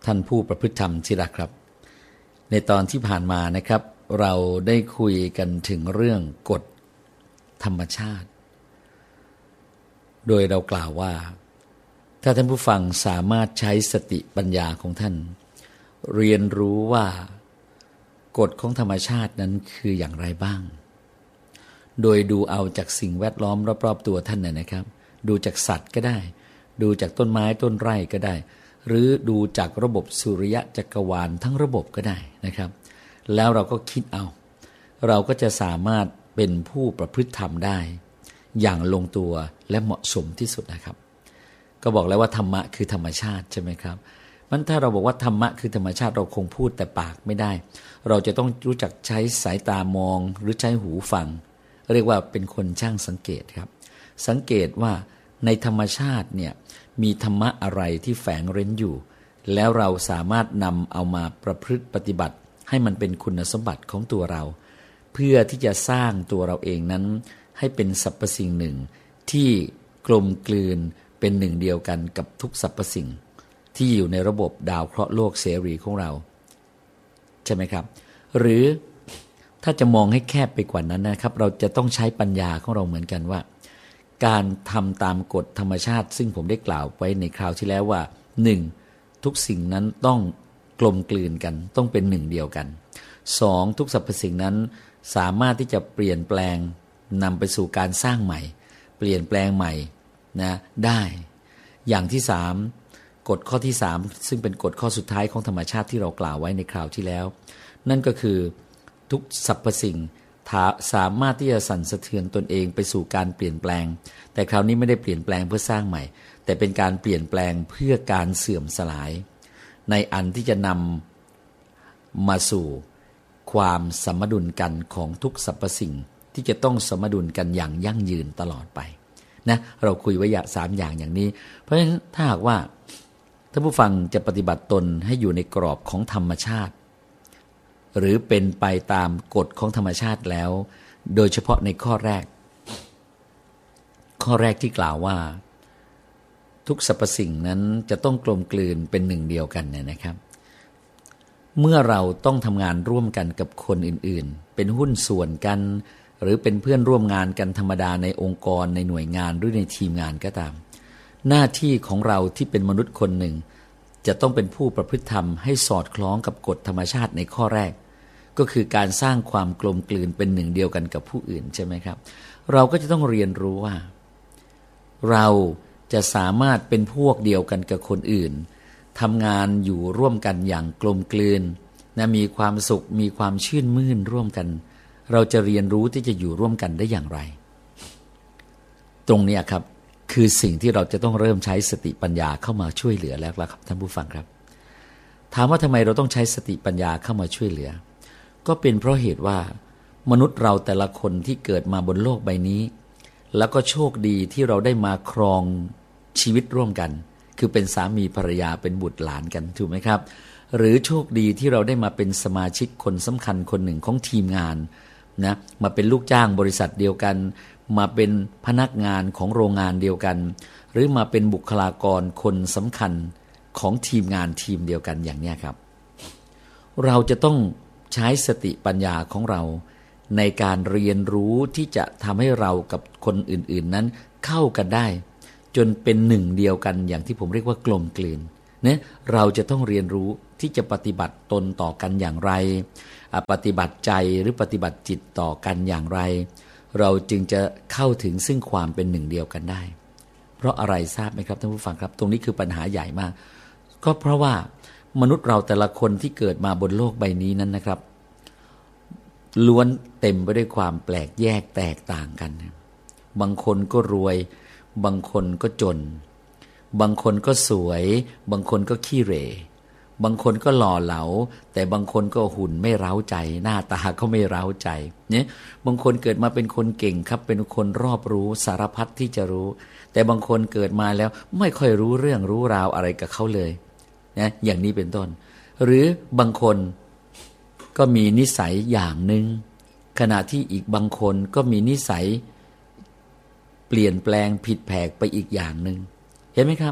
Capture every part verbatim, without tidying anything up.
ท่านผู้ประพฤติธรรมที่รักครับในตอนที่ผ่านมานะครับเราได้คุยกันถึงเรื่องกฎธรรมชาติโดยเรากล่าวว่าถ้าท่านผู้ฟังสามารถใช้สติปัญญาของท่านเรียนรู้ว่ากฎของธรรมชาตินั้นคืออย่างไรบ้างโดยดูเอาจากสิ่งแวดล้อมรอบๆตัวท่านน่ะนะครับดูจากสัตว์ก็ได้ดูจากต้นไม้ต้นไร่ก็ได้หรือดูจากระบบสุริยะจักรวาลทั้งระบบก็ได้นะครับแล้วเราก็คิดเอาเราก็จะสามารถเป็นผู้ประพฤติธรรมได้อย่างลงตัวและเหมาะสมที่สุดนะครับก็บอกแล้วว่าธรรมะคือธรรมชาติใช่ไหมครับมันถ้าเราบอกว่าธรรมะคือธรรมชาติเราคงพูดแต่ปากไม่ได้เราจะต้องรู้จักใช้สายตามองหรือใช้หูฟังเรียกว่าเป็นคนช่างสังเกตครับสังเกตว่าในธรรมชาติเนี่ยมีธรรมะอะไรที่แฝงเร้นอยู่แล้วเราสามารถนำเอามาประพฤติปฏิบัติให้มันเป็นคุณสมบัติของตัวเราเพื่อที่จะสร้างตัวเราเองนั้นให้เป็นสรรพสิ่งหนึ่งที่กลมกลืนเป็นหนึ่งเดียวกันกับทุกสรรพสิ่งที่อยู่ในระบบดาวเคราะห์โลกเสรีของเราใช่ไหมครับหรือถ้าจะมองให้แคบไปกว่านั้นนะครับเราจะต้องใช้ปัญญาของเราเหมือนกันว่าการทำตามกฎธรรมชาติซึ่งผมได้กล่าวไว้ในคราวที่แล้วว่าหนึ่งทุกสิ่งนั้นต้องกลมกลืนกันต้องเป็นหนึ่งเดียวกันสองทุกสรรพสิ่งนั้นสามารถที่จะเปลี่ยนแปลงนำไปสู่การสร้างใหม่เปลี่ยนแปลงใหม่นะได้อย่างที่สามกฎข้อที่สามซึ่งเป็นกฎข้อสุดท้ายของธรรมชาติที่เรากล่าวไว้ในคราวที่แล้วนั่นก็คือทุกสรรพสิ่งสามารถที่จะสั่นสะเทือนตนเองไปสู่การเปลี่ยนแปลงแต่คราวนี้ไม่ได้เปลี่ยนแปลงเพื่อสร้างใหม่แต่เป็นการเปลี่ยนแปลงเพื่อการเสื่อมสลายในอันที่จะนำมาสู่ความสมดุลกันของทุกสรรพสิ่งที่จะต้องสมดุลกันอย่างยั่งยืนตลอดไปนะเราคุยไว้อย่างสามอย่างอย่างนี้เพราะฉะนั้นถ้าหากว่าท่านผู้ฟังจะปฏิบัติตนให้อยู่ในกรอบของธรรมชาติหรือเป็นไปตามกฎของธรรมชาติแล้วโดยเฉพาะในข้อแรกข้อแรกที่กล่าวว่าทุกสรรพสิ่งนั้นจะต้องกลมกลืนเป็นหนึ่งเดียวกันเนี่ยนะครับเมื่อเราต้องทำงานร่วมกันกับคนอื่นๆเป็นหุ้นส่วนกันหรือเป็นเพื่อนร่วมงานกันธรรมดาในองค์กรในหน่วยงานหรือในทีมงานก็ตามหน้าที่ของเราที่เป็นมนุษย์คนหนึ่งจะต้องเป็นผู้ประพฤติธรรมให้สอดคล้องกับกฎธรรมชาติในข้อแรกก็คือการสร้างความกลมกลืนเป็นหนึ่งเดียวกันกับผู้อื่นใช่ไหมครับเราก็จะต้องเรียนรู้ว่าเราจะสามารถเป็นพวกเดียวกันกับคนอื่นทำงานอยู่ร่วมกันอย่างกลมกลืนนะมีความสุขมีความชื่นมื่นร่วมกันเราจะเรียนรู้ที่จะอยู่ร่วมกันได้อย่างไรตรงนี้ครับคือสิ่งที่เราจะต้องเริ่มใช้สติปัญญาเข้ามาช่วยเหลือแล้วครับท่านผู้ฟังครับถามว่าทำไมเราต้องใช้สติปัญญาเข้ามาช่วยเหลือก็เป็นเพราะเหตุว่ามนุษย์เราแต่ละคนที่เกิดมาบนโลกใบนี้แล้วก็โชคดีที่เราได้มาครองชีวิตร่วมกันคือเป็นสามีภรรยาเป็นบุตรหลานกันถูกไหมครับหรือโชคดีที่เราได้มาเป็นสมาชิกคนสำคัญคนหนึ่งของทีมงานนะมาเป็นลูกจ้างบริษัทเดียวกันมาเป็นพนักงานของโรงงานเดียวกันหรือมาเป็นบุคลากรคนสำคัญของทีมงานทีมเดียวกันอย่างนี้ครับเราจะต้องใช้สติปัญญาของเราในการเรียนรู้ที่จะทำให้เรากับคนอื่นๆนั้นเข้ากันได้จนเป็นหนึ่งเดียวกันอย่างที่ผมเรียกว่ากลมกลืนเนี่ยเราจะต้องเรียนรู้ที่จะปฏิบัติตนต่อกันอย่างไรปฏิบัติใจหรือปฏิบัติจิตต่อกันอย่างไรเราจึงจะเข้าถึงซึ่งความเป็นหนึ่งเดียวกันได้เพราะอะไรทราบไหมครับท่านผู้ฟังครับตรงนี้คือปัญหาใหญ่มากก็เพราะว่ามนุษย์เราแต่ละคนที่เกิดมาบนโลกใบนี้นั้นนะครับล้วนเต็มไปด้วยความแปลกแยกแตกต่างกันบางคนก็รวยบางคนก็จนบางคนก็สวยบางคนก็ขี้เหร่บางคนก็หล่อเหลาแต่บางคนก็หุ่นไม่เร้าใจหน้าตาก็ไม่เร้าใจเนี่ยบางคนเกิดมาเป็นคนเก่งครับเป็นคนรอบรู้สารพัดที่จะรู้แต่บางคนเกิดมาแล้วไม่ค่อยรู้เรื่องรู้ราวอะไรกับเขาเลยนะอย่างนี้เป็นต้นหรือบางคนก็มีนิสัยอย่างหนึ่งขณะที่อีกบางคนก็มีนิสัยเปลี่ยนแปลงผิดแผกไปอีกอย่างหนึ่งเห็นไหมครับ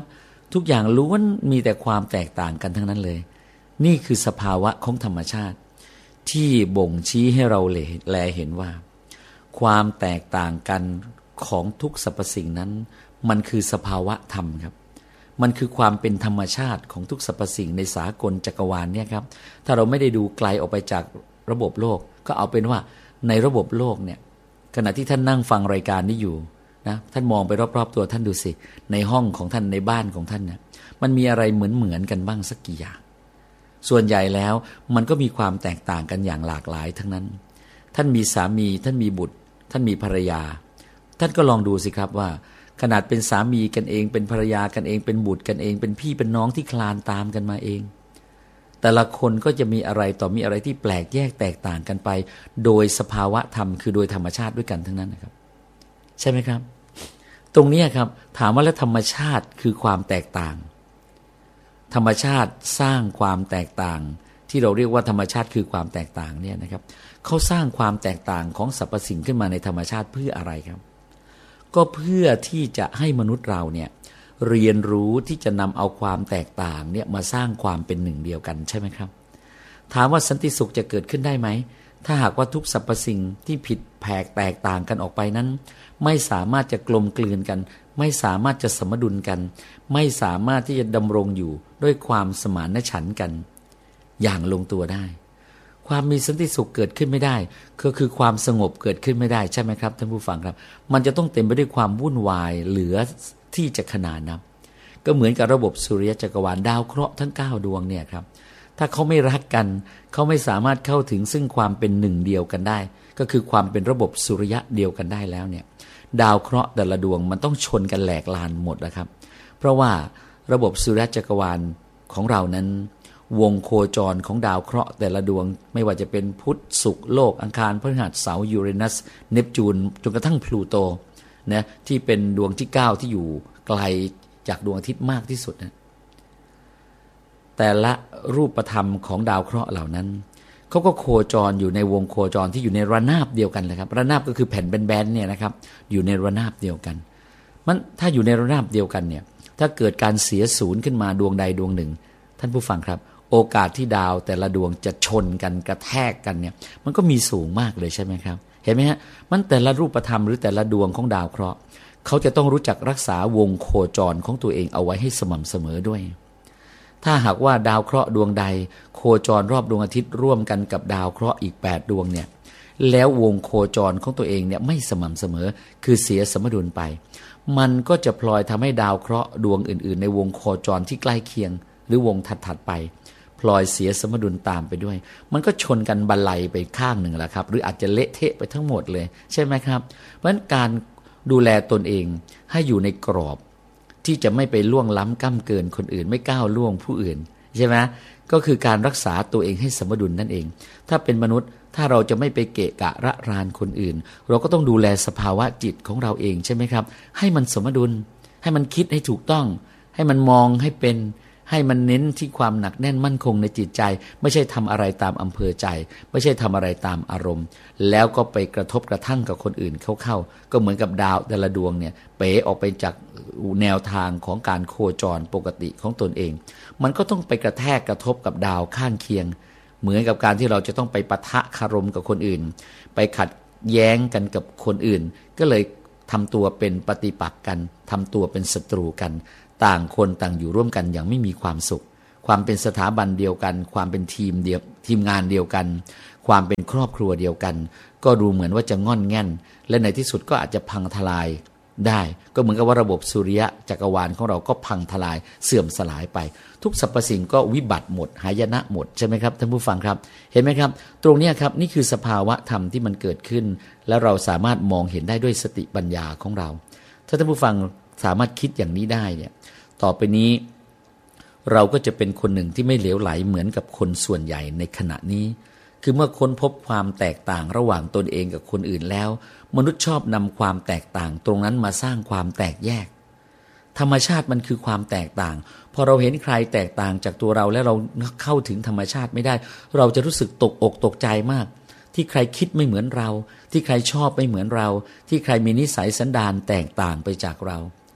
ทุกอย่างล้วนมีแต่ความแตกต่างกันทั้งนั้นเลยนี่คือสภาวะของธรรมชาติที่บ่งชี้ให้เราแลเห็นว่าความแตกต่างกันของทุกสรรพสิ่งนั้นมันคือสภาวะธรรมครับมันคือความเป็นธรรมชาติของทุกสรรพสิ่งในสากลจักรวาลเนี่ยครับถ้าเราไม่ได้ดูไกลออกไปจากระบบโลกก็เอาเป็นว่าในระบบโลกเนี่ยขณะที่ท่านนั่งฟังรายการนี้อยู่นะท่านมองไปรอบๆตัวท่านดูสิในห้องของท่านในบ้านของท่านเนี่ยมันมีอะไรเหมือนๆกันบ้างสักกี่อย่างส่วนใหญ่แล้วมันก็มีความแตกต่างกันอย่างหลากหลายทั้งนั้นท่านมีสามีท่านมีบุตรท่านมีภรรยาท่านก็ลองดูสิครับว่าขนาดเป็นสามีกันเองเป็นภรรยากันเองเป็นบุตรกันเองเป็นพี่เป็นน้องที่คลานตามกันมาเองแต่ละคนก็จะมีอะไรต่อมีอะไรที่แปลกแยกแตกต่างกันไปโดยสภาวะธรรมคือโดยธรรมชาติด้วยกันทั้งนั้นนะครับใช่ไหมครับตรงนี้ครับถามว่าแล้วธรรมชาติคือความแตกต่างธรรมชาติสร้างความแตกต่างที่เราเรียกว่าธรรมชาติคือความแตกต่างเนี่ยนะครับเขาสร้างความแตกต่างของสรรพสิ่งขึ้นมาในธรรมชาติเพื่ออะไรครับก็เพื่อที่จะให้มนุษย์เราเนี่ยเรียนรู้ที่จะนำเอาความแตกต่างเนี่ยมาสร้างความเป็นหนึ่งเดียวกันใช่ไหมครับถามว่าสันติสุขจะเกิดขึ้นได้ไหมถ้าหากว่าทุกสรรพสิ่งที่ผิดแผกแตกต่างกันออกไปนั้นไม่สามารถจะกลมกลืนกันไม่สามารถจะสมดุลกันไม่สามารถที่จะดำรงอยู่ด้วยความสมานฉันท์กันอย่างลงตัวได้ความมีสันติสุขเกิดขึ้นไม่ได้ก็คือความสงบเกิดขึ้นไม่ได้ใช่ไหมครับท่านผู้ฟังครับมันจะต้องเต็มไปด้วยความวุ่นวายเหลือที่จะขนาดนับก็เหมือนกับระบบสุริยะจักรวาลดาวเคราะห์ทั้งเก้าดวงเนี่ยครับถ้าเขาไม่รักกันเขาไม่สามารถเข้าถึงซึ่งความเป็นหนึ่งเดียวกันได้ก็คือความเป็นระบบสุริยะเดียวกันได้แล้วเนี่ยดาวเคราะห์แต่ละดวงมันต้องชนกันแหลกลานหมดนะครับเพราะว่าระบบสุริยะจักรวาลของเรานั้นวงโคจรของดาวเคราะห์แต่ละดวงไม่ว่าจะเป็นพุธศุกร์โลกอังคารพฤหัสเสาร์ยูเรนัสเนปจูนจนกระทั่งพลูโตนะที่เป็นดวงที่เก้าที่อยู่ไกลจากดวงอาทิตย์มากที่สุดนะแต่ละรูปธรรมของดาวเคราะห์เหล่านั้นเขาก็โคจรอยู่ในวงโคจรที่อยู่ในระนาบเดียวกันเลยครับระนาบก็คือแผ่นแบนๆเนี่ยนะครับอยู่ในระนาบเดียวกันมันถ้าอยู่ในระนาบเดียวกันเนี่ยถ้าเกิดการเสียศูนย์ขึ้นมาดวงใดดวงหนึ่งท่านผู้ฟังครับโอกาสที่ดาวแต่ละดวงจะชนกันกระแทกกันเนี่ยมันก็มีสูงมากเลยใช่ไหมครับเห็นไหมฮะมันแต่ละรูปธรรมหรือแต่ละดวงของดาวเคราะห์เขาจะต้องรู้จักรักษาวงโคจรของตัวเองเอาไว้ให้สม่ำเสมอด้วยถ้าหากว่าดาวเคราะห์ดวงใดโคจรรอบดวงอาทิตย์ร่วมกันกับดาวเคราะห์อีกแปดดวงเนี่ยแล้ววงโคจรของตัวเองเนี่ยไม่สม่ำเสมอคือเสียสมดุลไปมันก็จะพลอยทำให้ดาวเคราะห์ดวงอื่นๆในวงโคจรที่ใกล้เคียงหรือวงถัดๆไปพลอยเสียสมดุลตามไปด้วยมันก็ชนกันบันไลไปข้างหนึ่งแหละครับหรืออาจจะเละเทะไปทั้งหมดเลยใช่ไหมครับเพราะฉะนั้นการดูแลตนเองให้อยู่ในกรอบที่จะไม่ไปล่วงล้ำก้ำเกินคนอื่นไม่ก้าวล่วงผู้อื่นใช่ไหมก็คือการรักษาตัวเองให้สมดุลนั่นเองถ้าเป็นมนุษย์ถ้าเราจะไม่ไปเกะกะระรานคนอื่นเราก็ต้องดูแลสภาวะจิตของเราเองใช่ไหมครับให้มันสมดุลให้มันคิดให้ถูกต้องให้มันมองให้เป็นให้มันเน้นที่ความหนักแน่นมั่นคงในจิตใจไม่ใช่ทำอะไรตามอำเภอใจไม่ใช่ทำอะไรตามอารมณ์แล้วก็ไปกระทบกระทั่งกับคนอื่นเข้าๆก็เหมือนกับดาวแต่ละดวงเนี่ยเป๋ออกไปจากแนวทางของการโคจรปกติของตนเองมันก็ต้องไปกระแทกกระทบกับดาวข้างเคียงเหมือนกับการที่เราจะต้องไปปะทะคารมกับคนอื่นไปขัดแย้งกันกับคนอื่นก็เลยทำตัวเป็นปฏิปักษ์กันทำตัวเป็นศัตรูกันต่างคนต่างอยู่ร่วมกันอย่างไม่มีความสุขความเป็นสถาบันเดียวกันความเป็นทีมเดียวทีมงานเดียวกันความเป็นครอบครัวเดียวกันก็ดูเหมือนว่าจะง่อนแง่นและในที่สุดก็อาจจะพังทลายได้ก็เหมือนกับว่าระบบสุริยะจักรวาลของเราก็พังทลายเสื่อมสลายไปทุกสรรพสิ่งก็วิบัติหมดหายนะหมดใช่ไหมครับท่านผู้ฟังครับเห็นไหมครับตรงนี้ครับนี่คือสภาวะธรรมที่มันเกิดขึ้นและเราสามารถมองเห็นได้ด้วยสติปัญญาของเราถ้าท่านผู้ฟังสามารถคิดอย่างนี้ได้เนี่ยต่อไปนี้เราก็จะเป็นคนหนึ่งที่ไม่เหลวไหลเหมือนกับคนส่วนใหญ่ในขณะนี้คือเมื่อค้นพบความแตกต่างระหว่างตนเองกับคนอื่นแล้วมนุษย์ชอบนำความแตกต่างตรงนั้นมาสร้างความแตกแยกธรรมชาติมันคือความแตกต่างพอเราเห็นใครแตกต่างจากตัวเราแล้วเราเข้าถึงธรรมชาติไม่ได้เราจะรู้สึกตกอกตกใจมากที่ใครคิดไม่เหมือนเราที่ใครชอบไม่เหมือนเราที่ใครมีนิสัยสันดานแตกต่างไปจากเรา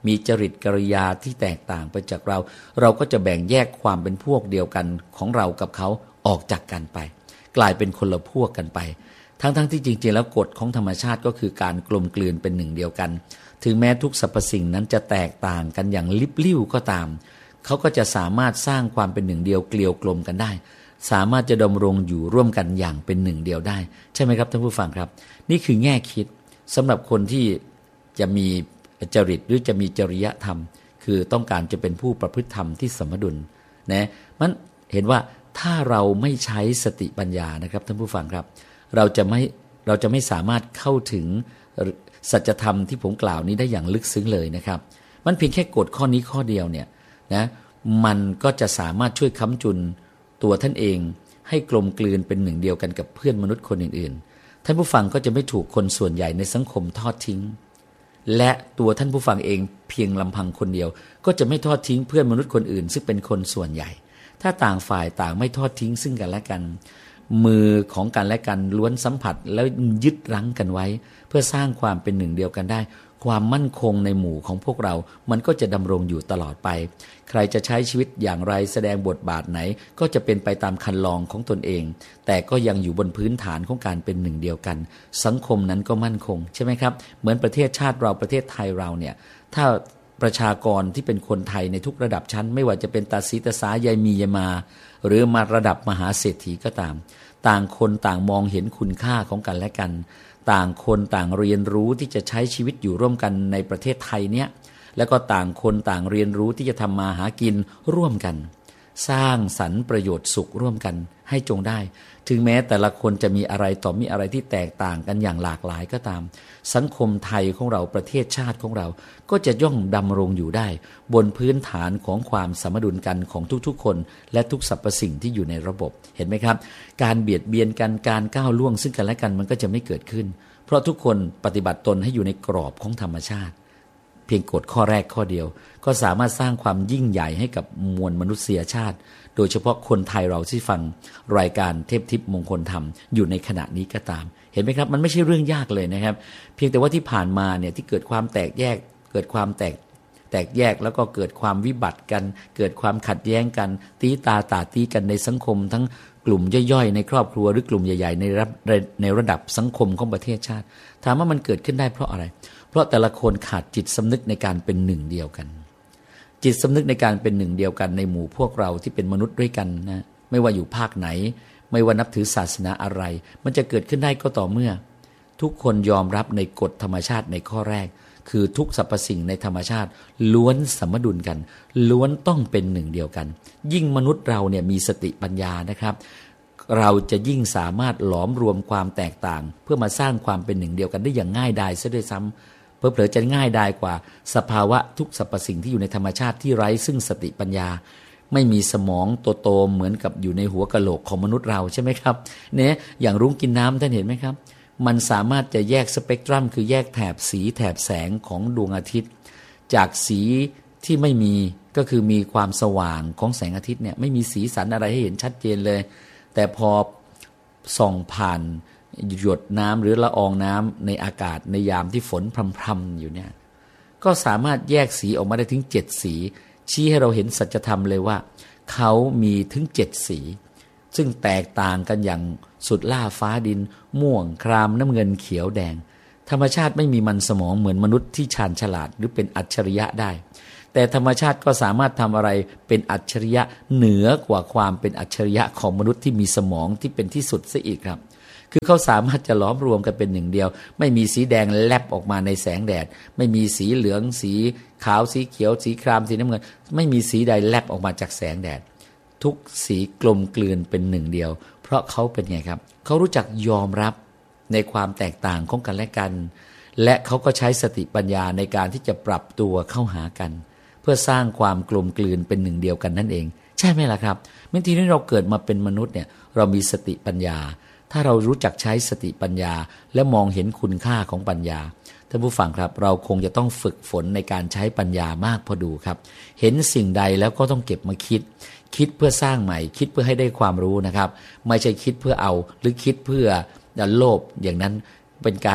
มีจริตกิริยาที่แตกต่างไปจากเราเราก็จะแบ่งแยกความเป็นพวกเดียวกันของเรากับเขาออกจากกันไปกลายเป็นคนละพวกกันไปทั้งๆ ที่จริงๆแล้วกฎของธรรมชาติก็คือการกลมกลืนเป็นหนึ่งเดียวกันถึงแม้ทุกสรรพสิ่งนั้นจะแตกต่างกันอย่างลิบลิ่วก็ตามเขาก็จะสามารถสร้างความเป็นหนึ่งเดียวเกลียวกลมกันได้สามารถจะดำรงอยู่ร่วมกันอย่างเป็นหนึ่งเดียวได้ใช่ไหมครับท่านผู้ฟังครับนี่คือแง่คิดสำหรับคนที่จะมีจริตหรือจะมีจริยธรรมคือต้องการจะเป็นผู้ประพฤติธรรมที่สมดุลนะมันเห็นว่าถ้าเราไม่ใช้สติปัญญานะครับท่านผู้ฟังครับเราจะไม่เราจะไม่สามารถเข้าถึงสัจธรรมที่ผมกล่าวนี้ได้อย่างลึกซึ้งเลยนะครับมันเพียงแค่กฎข้อนี้ข้อเดียวเนี่ยนะมันก็จะสามารถช่วยค้ำจุนตัวท่านเองให้กลมกลืนเป็นหนึ่งเดียวกันกับเพื่อนมนุษย์คนอื่นๆท่านผู้ฟังก็จะไม่ถูกคนส่วนใหญ่ในสังคมทอดทิ้งและตัวท่านผู้ฟังเองเพียงลำพังคนเดียวก็จะไม่ทอดทิ้งเพื่อนมนุษย์คนอื่นซึ่งเป็นคนส่วนใหญ่ถ้าต่างฝ่ายต่างไม่ทอดทิ้งซึ่งกันและกันมือของกันและกันล้วนสัมผัสแล้วยึดรั้งกันไว้เพื่อสร้างความเป็นหนึ่งเดียวกันได้ความมั่นคงในหมู่ของพวกเรามันก็จะดำรงอยู่ตลอดไปใครจะใช้ชีวิตอย่างไรแสดงบทบาทไหนก็จะเป็นไปตามคันลองของตนเองแต่ก็ยังอยู่บนพื้นฐานของการเป็นหนึ่งเดียวกันสังคมนั้นก็มั่นคงใช่ไหมครับเหมือนประเทศชาติเราประเทศไทยเราเนี่ยถ้าประชากรที่เป็นคนไทยในทุกระดับชั้นไม่ว่าจะเป็นตาสีตาสายายมียายมาหรือมาระดับมหาเศรษฐีก็ตามต่างคนต่างมองเห็นคุณค่าของกันและกันต่างคนต่างเรียนรู้ที่จะใช้ชีวิตอยู่ร่วมกันในประเทศไทยเนี้ยแล้วก็ต่างคนต่างเรียนรู้ที่จะทำมาหากินร่วมกันสร้างสรรค์ประโยชน์สุขร่วมกันให้จงได้ถึงแม้แต่ละคนจะมีอะไรต่อมีอะไรที่แตกต่างกันอย่างหลากหลายก็ตามสังคมไทยของเราประเทศชาติของเราก็จะย่อมดำรงอยู่ได้บนพื้นฐานของความสมดุลกันของทุกๆคนและทุกสรรพสิ่งที่อยู่ในระบบเห็นไหมครับการเบียดเบียนกันการก้าวล่วงซึ่งกันและกันมันก็จะไม่เกิดขึ้นเพราะทุกคนปฏิบัติตนให้อยู่ในกรอบของธรรมชาติเพียงกฎข้อแรกข้อเดียวก็สามารถสร้างความยิ่งใหญ่ให้กับมวลมนุษยชาติโดยเฉพาะคนไทยเราที่ฟังรายการเทพทิพย์มงคลธรรมอยู่ในขณะนี้ก็ตามเห็นไหมครับมันไม่ใช่เรื่องยากเลยนะครับเพียงแต่ว่าที่ผ่านมาเนี่ยที่เกิดความแตกแยกเกิดความแตกแตกแยกแล้วก็เกิดความวิบัติกันเกิดความขัดแย้งกันตีตาตาตีกันในสังคมทั้งกลุ่มย่อยๆในครอบครัวหรือกลุ่มใหญ่ๆในระในระดับสังคมของประเทศชาติถามว่ามันเกิดขึ้นได้เพราะอะไรเพราะแต่ละคนขาดจิตสำนึกในการเป็นหนึ่งเดียวกันจิตสำนึกในการเป็นหนึ่งเดียวกันในหมู่พวกเราที่เป็นมนุษย์ด้วยกันนะไม่ว่าอยู่ภาคไหนไม่ว่านับถือศาสนาอะไรมันจะเกิดขึ้นได้ก็ต่อเมื่อทุกคนยอมรับในกฎธรรมชาติในข้อแรกคือทุกสรรพสิ่งในธรรมชาติล้วนสมดุลกันล้วนต้องเป็นหนึ่งเดียวกันยิ่งมนุษย์เราเนี่ยมีสติปัญญานะครับเราจะยิ่งสามารถหลอมรวมความแตกต่างเพื่อมาสร้างความเป็นหนึ่งเดียวกันได้อย่างง่ายดายซะด้วยซ้ำเผลอๆจะง่ายดายกว่าสภาวะทุกสรรพสิ่งที่อยู่ในธรรมชาติที่ไร้ซึ่งสติปัญญาไม่มีสมองโตๆเหมือนกับอยู่ในหัวกะโหลกของมนุษย์เราใช่ไหมครับเนี่ยอย่างรุ้งกินน้ำท่านเห็นไหมครับมันสามารถจะแยกสเปกตรัมคือแยกแถบสีแถบแสงของดวงอาทิตย์จากสีที่ไม่มีก็คือมีความสว่างของแสงอาทิตย์เนี่ยไม่มีสีสันอะไรให้เห็นชัดเจนเลยแต่พอส่องผ่านหยดน้ำหรือละอองน้ำในอากาศในยามที่ฝนพรำๆอยู่เนี่ยก็สามารถแยกสีออกมาได้ถึงเจ็ดสีชี้ให้เราเห็นสัจธรรมเลยว่าเขามีถึงเจ็ดสีซึ่งแตกต่างกันอย่างสุดล่าฟ้าดินม่วงครามน้ำเงินเขียวแดงธรรมชาติไม่มีมันสมองเหมือนมนุษย์ที่ชาญฉลาดหรือเป็นอัจฉริยะได้แต่ธรรมชาติก็สามารถทำอะไรเป็นอัจฉริยะเหนือกว่าความเป็นอัจฉริยะของมนุษย์ที่มีสมองที่เป็นที่สุดซะอีกครับคือเขาสามารถจะล้อมรวมกันเป็นหนึ่งเดียวไม่มีสีแดงแลบออกมาในแสงแดดไม่มีสีเหลืองสีขาวสีเขียวสีครามสีน้ำเงินไม่มีสีใดแลบออกมาจากแสงแดดทุกสีกลมกลืนเป็นหนึ่งเดียวเพราะเขาเป็นไงครับเขารู้จักยอมรับในความแตกต่างของกันและกันและเขาก็ใช้สติปัญญาในการที่จะปรับตัวเข้าหากันเพื่อสร้างความกลมกลืนเป็นหนึ่งเดียวกันนั่นเองใช่ไหมล่ะครับเมื่อทีนี้เราเกิดมาเป็นมนุษย์เนี่ยเรามีสติปัญญาถ้าเรารู้จักใช้สติปัญญาและมองเห็นคุณค่าของปัญญาท่านผู้ฟังครับเราคงจะต้องฝึกฝนในการใช้ปัญญามากพอดูครับเห็นสิ่งใดแล้วก็ต้องเก็บมาคิดคิดเพื่อสร้างใหม่คิดเพื่อให้ได้ความรู้นะครับไม่ใช่คิดเพื่อเอาหรือคิดเพื่อโลภอย่างนั้นเป็นการ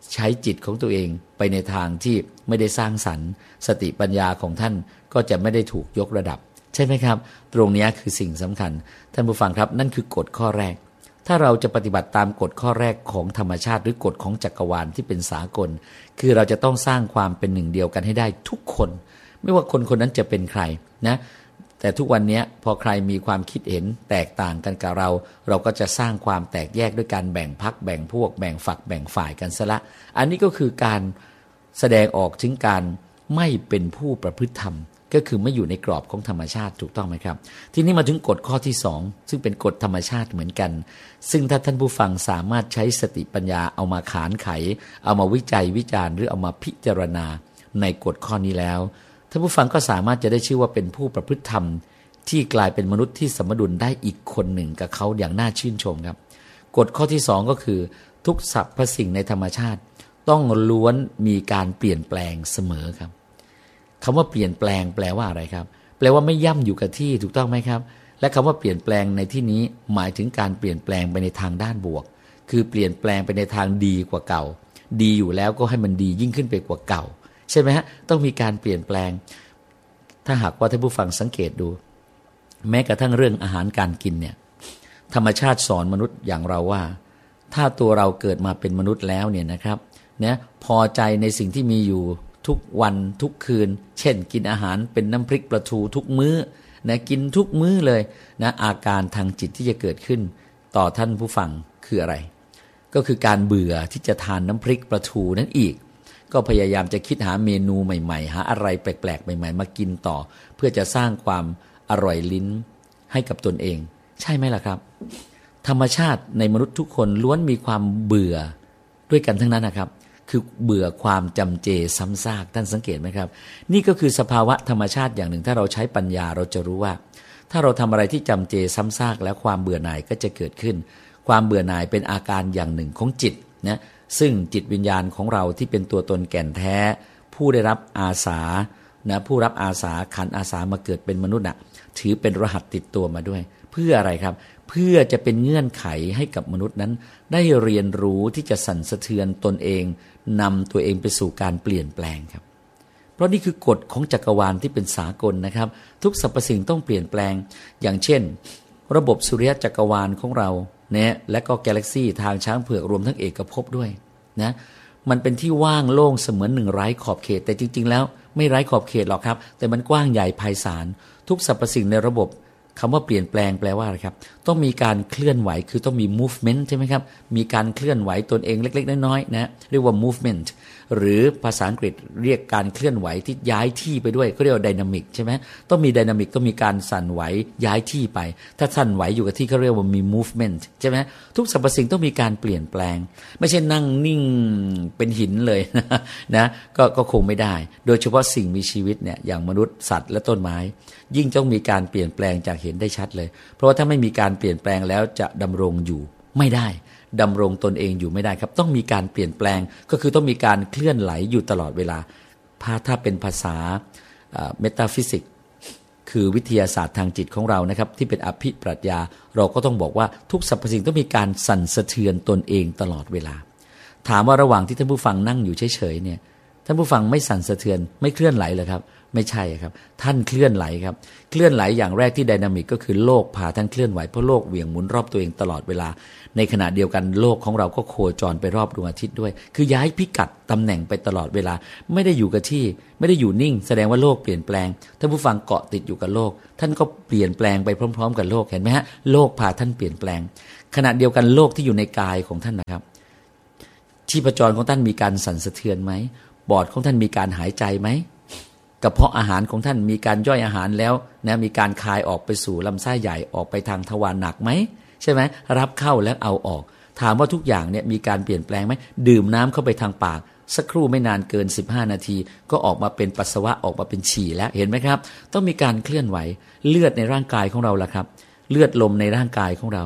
ใช้จิตของตัวเองไปในทางที่ไม่ได้สร้างสรรค์สติปัญญาของท่านก็จะไม่ได้ถูกยกระดับใช่ไหมครับตรงนี้คือสิ่งสำคัญท่านผู้ฟังครับนั่นคือกฎข้อแรกถ้าเราจะปฏิบัติตามกฎข้อแรกของธรรมชาติหรือกฎของจักรวาลที่เป็นสากลคือเราจะต้องสร้างความเป็นหนึ่งเดียวกันให้ได้ทุกคนไม่ว่าคนคนนั้นจะเป็นใครนะแต่ทุกวันนี้พอใครมีความคิดเห็นแตกต่างกันกับเราเราก็จะสร้างความแตกแยกด้วยการแบ่งพรรคแบ่งพวกแบ่งฝักแบ่งฝ่ายกันซะละอันนี้ก็คือการแสดงออกถึงการไม่เป็นผู้ประพฤติธรรมก็คือไม่อยู่ในกรอบของธรรมชาติถูกต้องไหมครับทีนี้มาถึงกฎข้อที่สองซึ่งเป็นกฎธรรมชาติเหมือนกันซึ่งถ้าท่านผู้ฟังสามารถใช้สติปัญญาเอามาขานไขเอามาวิจัยวิจารณ์หรือเอามาพิจารณาในกฎข้อนี้แล้วท่านผู้ฟังก็สามารถจะได้ชื่อว่าเป็นผู้ประพฤติธรรมที่กลายเป็นมนุษย์ที่สมดุลได้อีกคนหนึ่งกับเขาอย่างน่าชื่นชมครับกฎข้อที่สองก็คือทุกสรรพสิ่งในธรรมชาติต้องล้วนมีการเปลี่ยนแปลงเสมอครับคำว่าเปลี่ยนแปลงแปลว่าอะไรครับแปลว่าไม่ย่ำอยู่กับที่ถูกต้องไหมครับและคำว่าเปลี่ยนแปลงในที่นี้หมายถึงการเปลี่ยนแปลงไปในทางด้านบวกคือเปลี่ยนแปลงไปในทางดีกว่าเก่าดีอยู่แล้วก็ให้มันดียิ่งขึ้นไปกว่าเก่าใช่ไหมฮะต้องมีการเปลี่ยนแปลงถ้าหากว่าท่านผู้ฟังสังเกตดูแม้กระทั่งเรื่องอาหารการกินเนี่ยธรรมชาติสอนมนุษย์อย่างเราว่าถ้าตัวเราเกิดมาเป็นมนุษย์แล้วเนี่ยนะครับเนี่ยพอใจในสิ่งที่มีอยู่ทุกวันทุกคืนเช่นกินอาหารเป็นน้ำพริกปลาทูทุกมื้อนะกินทุกมื้อเลยนะอาการทางจิตที่จะเกิดขึ้นต่อท่านผู้ฟังคืออะไรก็คือการเบื่อที่จะทานน้ำพริกปลาทูนั่นอีกก็พยายามจะคิดหาเมนูใหม่ๆหาอะไรแปลกๆใหม่ๆมากินต่อเพื่อจะสร้างความอร่อยลิ้นให้กับตนเองใช่ไหมล่ะครับธรรมชาติในมนุษย์ทุกคนล้วนมีความเบื่อด้วยกันทั้งนั้นนะครับคือเบื่อความจำเจซ้ำซากท่านสังเกตไหมครับนี่ก็คือสภาวะธรรมชาติอย่างหนึ่งถ้าเราใช้ปัญญาเราจะรู้ว่าถ้าเราทำอะไรที่จำเจซ้ำซากแล้วความเบื่อหน่ายก็จะเกิดขึ้นความเบื่อหน่ายเป็นอาการอย่างหนึ่งของจิตนะซึ่งจิตวิญญาณของเราที่เป็นตัวตนแก่นแท้ผู้ได้รับอาสานะผู้รับอาสาขันอาสามาเกิดเป็นมนุษย์น่ะถือเป็นรหัสติดตัวมาด้วยเพื่ออะไรครับเพื่อจะเป็นเงื่อนไขให้กับมนุษย์นั้นได้เรียนรู้ที่จะสั่นสะเทือนตนเองนำตัวเองไปสู่การเปลี่ยนแปลงครับเพราะนี่คือกฎของจักรวาลที่เป็นสากลนะครับทุกสรรพสิ่งต้องเปลี่ยนแปลงอย่างเช่นระบบสุริยะจักรวาลของเราเนี่ยและก็กาแล็กซี่ทางช้างเผือกรวมทั้งเอกภพด้วยนะมันเป็นที่ว่างโล่งเสมือนหนึ่งไร้ขอบเขตแต่จริงๆแล้วไม่ไร้ขอบเขตหรอกครับแต่มันกว้างใหญ่ไพศาลทุกสรรพสิ่งในระบบคำว่าเปลี่ยนแปลงแปลว่าอะไรครับต้องมีการเคลื่อนไหวคือต้องมี movement ใช่ไหมครับมีการเคลื่อนไหวตนเองเล็กๆน้อยๆนะเรียกว่า movement หรือภาษาอังกฤษเรียกการเคลื่อนไหวที่ย้ายที่ไปด้วยก็เรียกว่า dynamic ใช่ไหมต้องมี dynamic ต้องมีการสั่นไหวย้ายที่ไปถ้าสั่นไหวอยู่กับที่เขาเรียกว่ามี movement ใช่ไหมทุกสรรพสิ่งต้องมีการเปลี่ยนแปลงไม่ใช่นั่งนิ่งเป็นหินเลยนะก็ก็คงไม่ได้โดยเฉพาะสิ่งมีชีวิตเนี่ยอย่างมนุษย์สัตว์และต้นไม้ยิ่งต้องมีการเปลี่ยนแปลงจากเห็นได้ชัดเลยเพราะว่าถ้าไม่มีการเปลี่ยนแปลงแล้วจะดำรงอยู่ไม่ได้ดำรงตนเองอยู่ไม่ได้ครับต้องมีการเปลี่ยนแปลงก็คือต้องมีการเคลื่อนไหลอยู่ตลอดเวลาถ้าเป็นภาษาเมตาฟิสิกส์คือวิทยาศาสตร์ทางจิตของเรานะครับที่เป็นอภิปรัชญาเราก็ต้องบอกว่าทุกสรรพสิ่งต้องมีการสั่นสะเทือนตนเองตลอดเวลาถามว่าระหว่างที่ท่านผู้ฟังนั่งอยู่เฉยๆเนี่ยท่านผู้ฟังไม่สั่นสะเทือนไม่เคลื่อนไหลเลยครับไม่ใช่ครับท่านเคลื่อนไหลครับเคลื่อนไหลอย่างแรกที่ไดนามิกก็คือโลกพาท่านเคลื่อนไหวเพราะโลกเหวี่ยงหมุนรอบตัวเองตลอดเวลาในขณะเดียวกันโลกของเราก็โคจรไปรอบดวงอาทิตย์ด้วยคือย้ายพิกัดตำแหน่งไปตลอดเวลาไม่ได้อยู่กับที่ไม่ได้อยู่นิ่งแสดงว่าโลกเปลี่ยนแปลงท่านผู้ฟังเกาะติดอยู่กับโลกท่านก็เปลี่ยนแปลงไปพร้อมๆกับโลกเห็นไหมฮะโลกพาท่านเปลี่ยนแปลงขณะเดียวกันโลกที่อยู่ในกายของท่านนะครับชีพจรของท่านมีการสั่นสะเทือนไหมปอดของท่านมีการหายใจไหมกระเพาะอาหารของท่านมีการย่อยอาหารแล้วนะมีการคายออกไปสู่ลำไส้ใหญ่ออกไปทางทวารหนักไหมใช่ไหมรับเข้าแล้วเอาออกถามว่าทุกอย่างเนี่ยมีการเปลี่ยนแปลงไหมดื่มน้ำเข้าไปทางปากสักครู่ไม่นานเกินสิบห้านาทีก็ออกมาเป็นปัสสาวะออกมาเป็นฉี่แล้วเห็นไหมครับต้องมีการเคลื่อนไหวเลือดในร่างกายของเราล่ะครับเลือดลมในร่างกายของเรา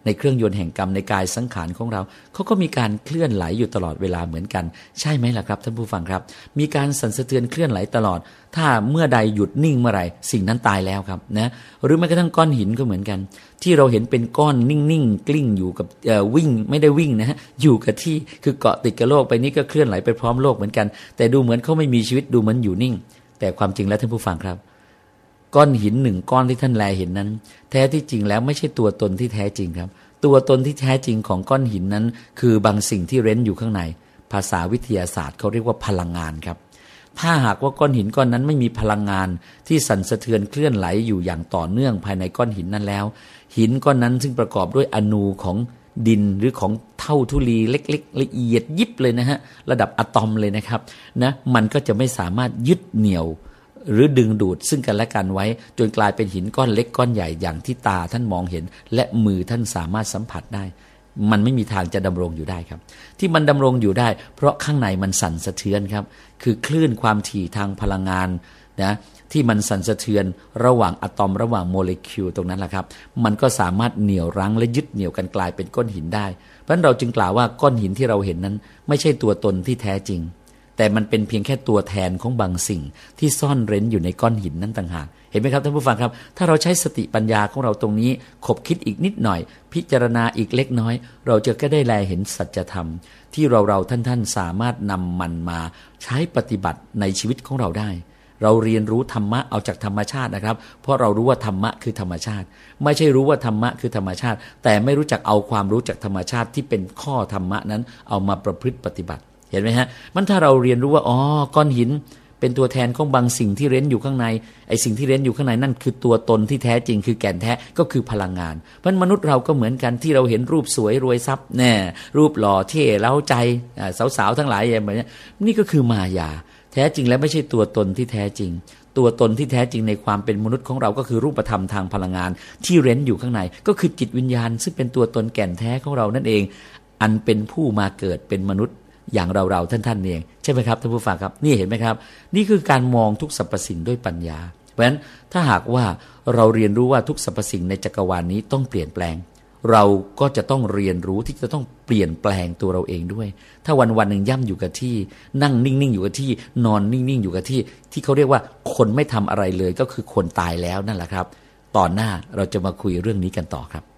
ในเครื่องยนต์แห่งกรรมในกายสังขารของเราเขาก็มีการเคลื่อนไหลอยู่ตลอดเวลาเหมือนกันใช่ไหมล่ะครับท่านผู้ฟังครับมีการสั่นสะเทือนเคลื่อนไหลตลอดถ้าเมื่อใดหยุดนิ่งเมื่อไหร่สิ่งนั้นตายแล้วครับนะหรือแม้กระทั่งก้อนหินก็เหมือนกันที่เราเห็นเป็นก้อนนิ่งๆกลิ้งอยู่กับวิ่งไม่ได้วิ่งนะฮะอยู่กับที่คือเกาะติดกับโลกไปนี้ก็เคลื่อนไหลไปพร้อมโลกเหมือนกันแต่ดูเหมือนเขาไม่มีชีวิตดูเหมือนอยู่นิ่งแต่ความจริงแล้วท่านผู้ฟังครับก้อนหินหนึ่งก้อนที่ท่านแลเห็นนั้นแท้ที่จริงแล้วไม่ใช่ตัวตนที่แท้จริงครับตัวตนที่แท้จริงของก้อนหินนั้นคือบางสิ่งที่เร้นอยู่ข้างในภาษาวิทยาศาสตร์เขาเรียกว่าพลังงานครับถ้าหากว่าก้อนหินก้อนนั้นไม่มีพลังงานที่สั่นสะเทือนเคลื่อนไหลอยู่อย่างต่อเนื่องภายในก้อนหินนั้นแล้วหินก้อนนั้นซึ่งประกอบด้วยอนูของดินหรือของเท่าธุลีเล็กๆละเอียดยิบเลยนะฮะระดับอะตอมเลยนะครับนะมันก็จะไม่สามารถยึดเหนี่ยวหรือดึงดูดซึ่งกันและกันไว้จนกลายเป็นหินก้อนเล็กก้อนใหญ่อย่างที่ตาท่านมองเห็นและมือท่านสามารถสัมผัสได้มันไม่มีทางจะดำรงอยู่ได้ครับที่มันดำรงอยู่ได้เพราะข้างในมันสั่นสะเทือนครับคือคลื่นความถี่ทางพลังงานนะที่มันสั่นสะเทือนระหว่างอะตอมระหว่างโมเลกุลตรงนั้นแหละครับมันก็สามารถเหนี่ยวรั้งและยึดเหนี่ยวกันกลายเป็นก้อนหินได้เพราะฉะนั้นเราจึงกล่าวว่าก้อนหินที่เราเห็นนั้นไม่ใช่ตัวตนที่แท้จริงแต่มันเป็นเพียงแค่ตัวแทนของบางสิ่งที่ซ่อนเร้นอยู่ในก้อนหินนั้นต่างหากเห็นไหมครับท่านผู้ฟังครับถ้าเราใช้สติปัญญาของเราตรงนี้ขบคิดอีกนิดหน่อยพิจารณาอีกเล็กน้อยเราจะก็ได้แลเห็นสัจธรรมที่เราเราท่านท่านสามารถนำมันมาใช้ปฏิบัติในชีวิตของเราได้เราเรียนรู้ธรรมะเอาจากธรรมชาตินะครับเพราะเรารู้ว่าธรรมะคือธรรมชาติไม่ใช่รู้ว่าธรรมะคือธรรมชาติแต่ไม่รู้จักเอาความรู้จากธรรมชาติที่เป็นข้อธรรมะนั้นเอามาประพฤติปฏิบัติเห็นไหมฮะมันถ้าเราเรียนรู้ว่าอ๋อก้อนหินเป็นตัวแทนของบางสิ่งที่เร้นอยู่ข้างในไอ้สิ่งที่เร้นอยู่ข้างในนั่นคือตัวตนที่แท้จริงคือแก่นแท้ก็คือพลังงานเพราะมนุษย์เราก็เหมือนกันที่เราเห็นรูปสวยรวยทรัพย์แน่รูปหล่อเท่เล้าใจสาวๆทั้งหลายอย่างแบบนี้นี่ก็คือมายาแท้จริงแล้วไม่ใช่ตัวตนที่แท้จริงตัวตนที่แท้จริงในความเป็นมนุษย์ของเราก็คือรูปธรรมทางพลังงานที่เร้นอยู่ข้างในก็คือจิตวิญญาณซึ่งเป็นตัวตนแก่นแท้ของเรานั่นเองอันเป็นผู้มาเกิดเป็นมนุษย์อย่างเราๆท่านๆเองใช่ไหมครับท่านผู้ฟังครับนี่เห็นไหมครับนี่คือการมองทุกสรรพสิ่งด้วยปัญญาเพราะฉะนั้นถ้าหากว่าเราเรียนรู้ว่าทุกสรรพสิ่งในจักรวาลนี้ต้องเปลี่ยนแปลงเราก็จะต้องเรียนรู้ที่จะต้องเปลี่ยนแปลงตัวเราเองด้วยถ้าวันวันหนึ่งย่ำอยู่กับที่นั่งนิ่งๆอยู่กับที่นอนนิ่งๆอยู่กับที่ที่เขาเรียกว่าคนไม่ทำอะไรเลยก็คือคนตายแล้วนั่นแหละครับตอนหน้าเราจะมาคุยเรื่องนี้กันต่อครับ